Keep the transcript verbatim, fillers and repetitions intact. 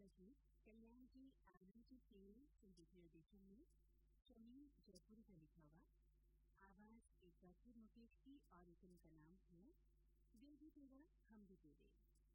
संगीत कल्याण जी आनंद जी के संगीत निर्देशन में शमीम जयपुरी का लिखा हुआ। आवाज एक बार फिर मुकेश की और इस फिल्म का नाम है दिल भी तेरा हम भी तेरे।